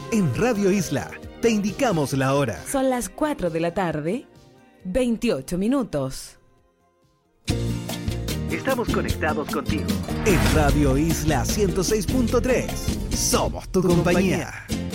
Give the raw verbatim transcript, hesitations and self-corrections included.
En Radio Isla te indicamos la hora. Son las cuatro de la tarde, veintiocho minutos. Estamos conectados contigo. En Radio Isla ciento seis punto tres. Somos tu compañía.